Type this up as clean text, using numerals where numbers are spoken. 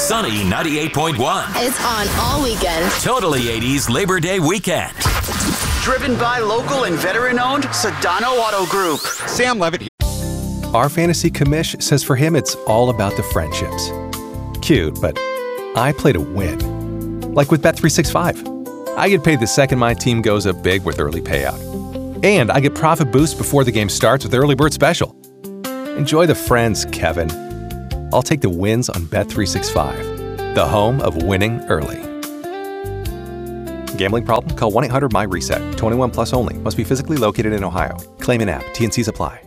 Sunny 98.1. It's on all weekend. Totally 80s Labor Day weekend. Driven by local and veteran-owned Sedano Auto Group. Sam Levitt here. Our fantasy commish says for him it's all about the friendships. Cute, but I play to win. Like with Bet365. I get paid the second my team goes up big with early payout. And I get profit boost before the game starts with Early Bird Special. Enjoy the friends, Kevin. I'll take the wins on Bet365, the home of winning early. Gambling problem? Call 1-800-MY-RESET. 21 plus only. Must be physically located in Ohio. Claim in app. T&Cs apply.